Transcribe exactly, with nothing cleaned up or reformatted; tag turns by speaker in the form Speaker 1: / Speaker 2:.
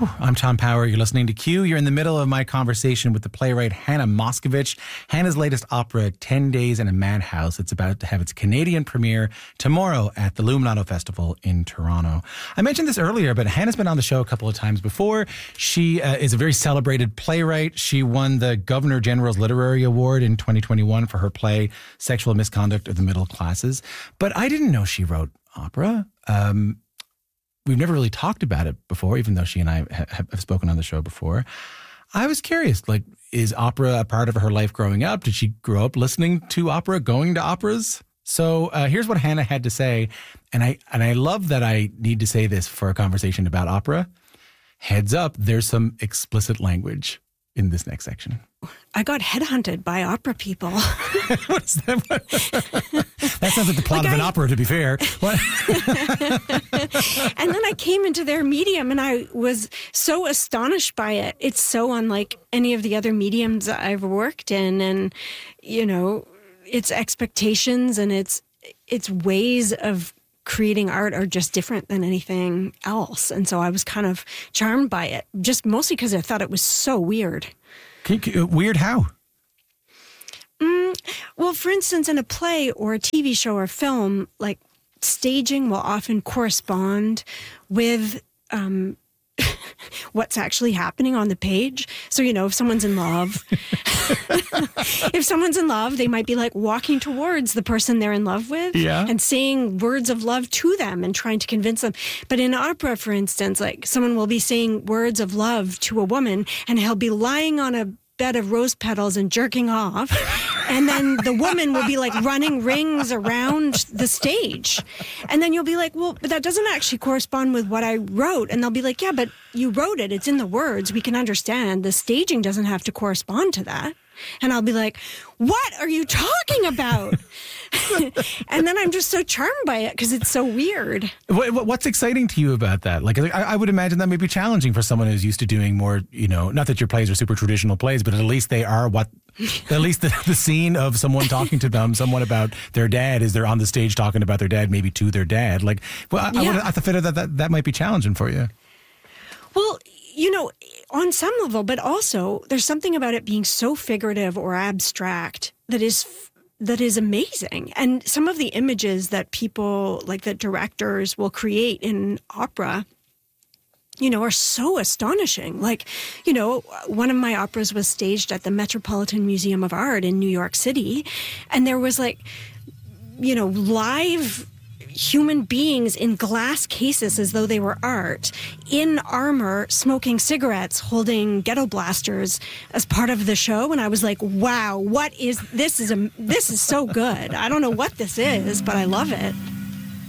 Speaker 1: I'm Tom Power. You're listening to Q. You're in the middle of my conversation with the playwright Hannah Moscovich. Hannah's latest opera, ten days in a Madhouse. It's about to have its Canadian premiere tomorrow at the Luminato Festival in Toronto. I mentioned this earlier, but Hannah's been on the show a couple of times before. She uh, is a very celebrated playwright. She won the Governor General's Literary Award in twenty twenty-one for her play Sexual Misconduct of the Middle Classes. But I didn't know she wrote opera. Um... We've never really talked about it before, even though she and I ha- have spoken on the show before. I was curious, like, is opera a part of her life growing up? Did she grow up listening to opera, going to operas? So uh, here's what Hannah had to say. And I and I love that I need to say this for a conversation about opera. Heads up, there's some explicit language in this next section.
Speaker 2: I got headhunted by opera people.
Speaker 1: What is that? That sounds like the plot
Speaker 2: like
Speaker 1: of an
Speaker 2: I,
Speaker 1: opera, to be fair. What?
Speaker 2: And then I came into their medium and I was so astonished by it. It's so unlike any of the other mediums I've worked in. And, you know, its expectations and its its ways of creating art are just different than anything else. And so I was kind of charmed by it, just mostly because I thought it was so weird.
Speaker 1: Can you, weird how?
Speaker 2: Mm, well, for instance, in a play or a T V show or film, like staging will often correspond with um, what's actually happening on the page. So, you know, if someone's in love, if someone's in love, they might be like walking towards the person they're in love with
Speaker 1: yeah.
Speaker 2: and saying words of love to them and trying to convince them. But in opera, for instance, like someone will be saying words of love to a woman and he'll be lying on a bed of rose petals and jerking off. And then the woman will be like running rings around the stage. And then you'll be like, well, but that doesn't actually correspond with what I wrote. And they'll be like, yeah, but you wrote it. It's in the words. We can understand. The staging doesn't have to correspond to that. And I'll be like, what are you talking about? And then I'm just so charmed by it because it's so weird.
Speaker 1: What, what's exciting to you about that? Like, I, I would imagine that may be challenging for someone who's used to doing more, you know, not that your plays are super traditional plays, but at least they are what, at least the, the scene of someone talking to them, someone about their dad, is they're on the stage talking about their dad, maybe to their dad. Like, well, I, yeah. I would have to figure that, that that might be challenging for you.
Speaker 2: Well, you know, on some level, but also there's something about it being so figurative or abstract that is that is amazing. And some of the images that people, like that directors will create in opera, you know, are so astonishing. Like, you know, one of my operas was staged at the Metropolitan Museum of Art in New York City. And there was like, you know, live human beings in glass cases as though they were art, in armor, smoking cigarettes, holding ghetto blasters as part of the show. And I was like, wow, what is this? Is a this is so good. I don't know what this is, but I love it.